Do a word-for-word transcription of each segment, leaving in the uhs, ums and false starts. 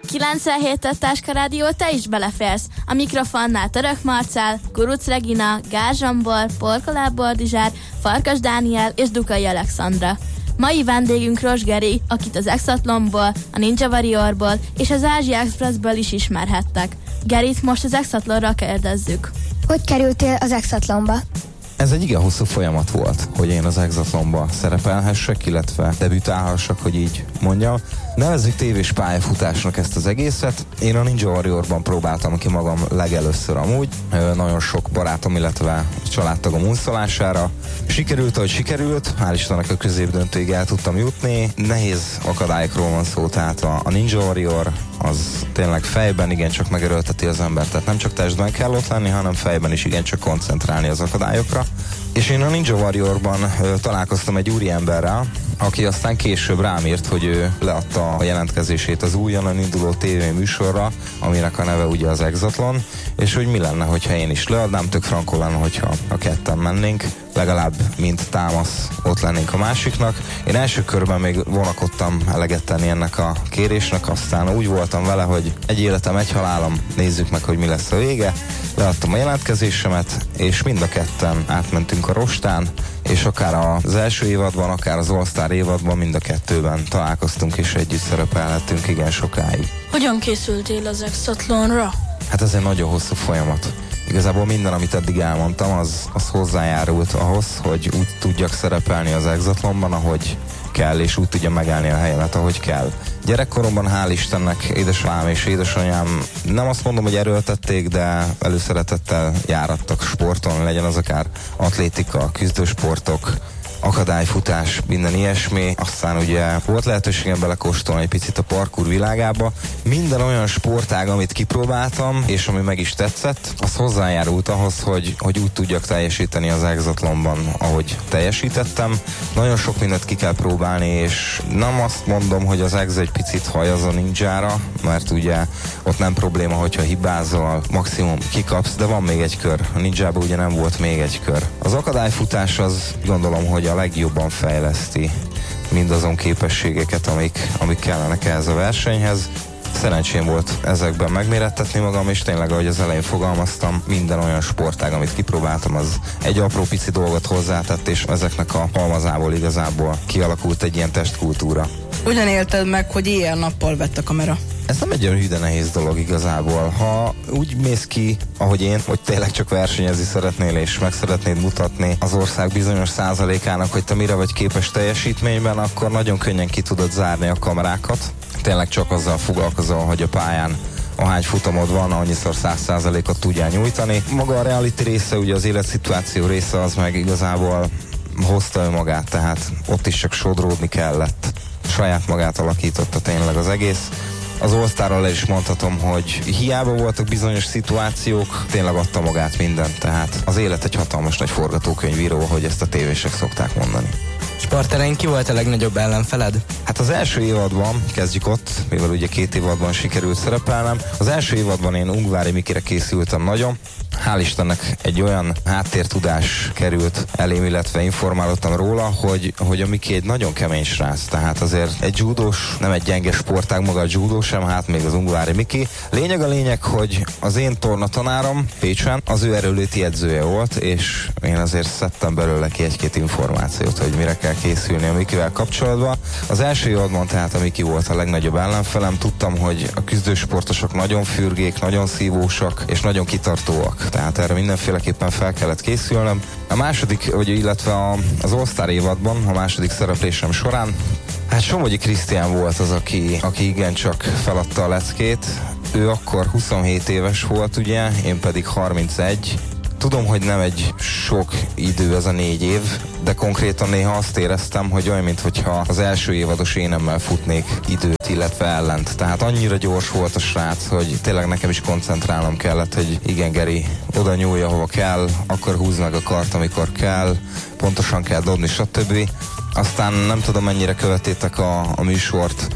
kilencvenhét Táska Rádió, te is beleférsz. A mikrofonnál Török Marcell, Kuruc Regina, Gál Zsombor, Porkolá Boldizsár, Farkas Dániel és Dukai Alexandra. Mai vendégünk Ros Geri, akit az Exatlonból, a Ninja Warriorból és az Ázsia Expressből is ismerhettek. Gerit most az Exatlonra kérdezzük. Hogy kerültél az Exatlonba? Ez egy igen hosszú folyamat volt, hogy én az Exatlonba szerepelhessek, illetve debütálhassak, hogy így mondjam. Nevezzük tévés pályafutásnak ezt az egészet. Én a Ninja Warriorban próbáltam ki magam legelőször amúgy. Nagyon sok barátom, illetve családtagom unszolására. Sikerült, ahogy sikerült. Hál' Istennek a középdöntőig el tudtam jutni. Nehéz akadályokról van szó, tehát a, a Ninja Warrior az tényleg fejben igencsak megerőlteti az embert. Tehát nem csak testben kell ott lenni, hanem fejben is igencsak koncentrálni az akadályokra. És én a Ninja Warriorban ö, találkoztam egy úriemberrel, aki aztán később rám írt, hogy ő leadta a jelentkezését az újonnan induló tévéműsorra, aminek a neve ugye az Exatlon, és hogy mi lenne, hogyha én is leadnám, tök frankó lenne, hogyha a ketten mennénk, legalább mint támasz ott lennénk a másiknak. Én első körben még vonakodtam eleget tenni ennek a kérésnek, aztán úgy voltam vele, hogy egy életem, egy halálom, nézzük meg, hogy mi lesz a vége. Leadtam a jelentkezésemet, és mind a ketten átmentünk a rostán, és akár az első évadban, akár az All-Star évadban mind a kettőben találkoztunk, és együtt szerepelhettünk igen sokáig. Hogyan készültél az Exatlonra? Hát ez egy nagyon hosszú folyamat. Igazából minden, amit eddig elmondtam, az, az hozzájárult ahhoz, hogy úgy tudjak szerepelni az Exatlonban, ahogy kell, és úgy tudja megállni a helyemet, ahogy kell. Gyerekkoromban, hál' Istennek, édesapám és édesanyám nem azt mondom, hogy erőltették, de előszeretettel járattak sporton, legyen az akár atlétika, küzdősportok, akadályfutás, minden ilyesmi. Aztán ugye volt lehetőségem belekóstolni egy picit a parkour világába. Minden olyan sportág, amit kipróbáltam, és ami meg is tetszett, az hozzájárult ahhoz, hogy, hogy úgy tudjak teljesíteni az Exatlonban, ahogy teljesítettem. Nagyon sok mindent ki kell próbálni, és nem azt mondom, hogy az Ex egy picit hajaz a ninjára, mert ugye ott nem probléma, hogyha hibázol, maximum kikapsz, de van még egy kör. A ninjában ugye nem volt még egy kör. Az akadályfutás az gondolom, hogy a legjobban fejleszti mindazon képességeket, amik, amik kellenek ehhez a versenyhez. Szerencsém volt ezekben megmérettetni magam, és tényleg, ahogy az elején fogalmaztam, minden olyan sportág, amit kipróbáltam, az egy apró pici dolgot hozzátett, és ezeknek a halmazából igazából kialakult egy ilyen testkultúra. Hogyan élted meg, hogy éjjel-nappal vett a kamera? Ez nem egy olyan hűde nehéz dolog igazából. Ha úgy mész ki, ahogy én, hogy tényleg csak versenyezni szeretnél, és meg szeretnéd mutatni az ország bizonyos százalékának, hogy te mire vagy képes teljesítményben, akkor nagyon könnyen ki tudod zárni a kamerákat. Tényleg csak azzal foglalkozol, hogy a pályán ahány futamod van, annyiszor száz százalékot tudjál nyújtani. Maga a reality része, ugye az életszituáció része, az meg igazából hozta önmagát, tehát ott is csak sodródni kellett. Saját magát alakította tényleg az egész. Az All-Starral is mondhatom, hogy hiába voltak bizonyos szituációk, tényleg adta magát mindent, tehát az élet egy hatalmas nagy forgatókönyvíró, hogy ezt a tévések szokták mondani. Sporterein ki volt a legnagyobb ellenfeled? Hát az első évadban, kezdjük ott, mivel ugye két évadban sikerült szerepelnem, az első évadban én Ungvári Mikire készültem nagyon. Hál' Istennek egy olyan háttértudás került elém, illetve informálottam róla, hogy, hogy a Miki egy nagyon kemény srác, tehát azért egy judós, nem egy gyenge sportág maga a judó sem, hát még az Ungvári Miki. Lényeg a lényeg, hogy az én tornatanárom Pécsen az ő erőléti edzője volt, és én azért szedtem belőle ki egy-két információt, hogy mire kell készülni a Mikivel kapcsolatban. Az első évadban tehát a Miki volt a legnagyobb ellenfelem, tudtam, hogy a küzdősportosok nagyon fürgék, nagyon szívósak és nagyon kitartóak. Tehát erre mindenféleképpen fel kellett készülnöm. A második, vagy illetve a, az All-Star évadban, a második szereplésem során, hát Somogyi Krisztián volt az, aki, aki igencsak feladta a leckét. Ő akkor huszonhét éves volt, ugye, én pedig harmincegy. Tudom, hogy nem egy sok idő ez a négy év, de konkrétan néha azt éreztem, hogy olyan, mintha az első évados énemmel futnék időt, illetve ellent. Tehát annyira gyors volt a srác, hogy tényleg nekem is koncentrálnom kellett, hogy igen, Geri, oda nyúlj, ahova kell, akkor húzd meg a kart, amikor kell, pontosan kell dobni, stb. Aztán nem tudom, mennyire követétek a, a műsort,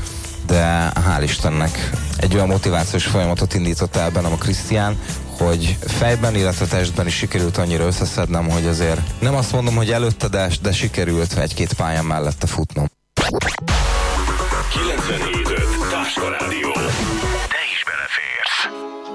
de hál' Istennek egy olyan motivációs folyamatot indított el bennem a Krisztián, hogy fejben, illetve testben is sikerült annyira összeszednem, hogy azért nem azt mondom, hogy előtte, de, de sikerült egy-két pályán mellette futnom. kilencvenhét öt Táska Rádió.